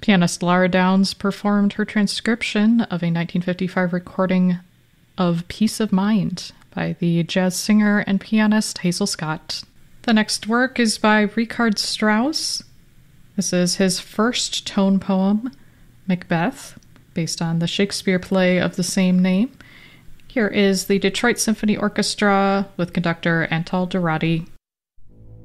Pianist Lara Downs performed her transcription of a 1955 recording of Peace of Mind by the jazz singer and pianist Hazel Scott. The next work is by Richard Strauss. This is his first tone poem, Macbeth, based on the Shakespeare play of the same name. Here is the Detroit Symphony Orchestra with conductor Antal Dorati.